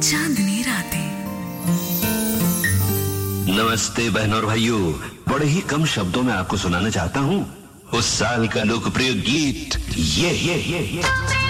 चांदनी रातें। नमस्ते बहनों और भाइयों, बड़े ही कम शब्दों में आपको सुनाना चाहता हूँ उस साल का लोकप्रिय गीत ये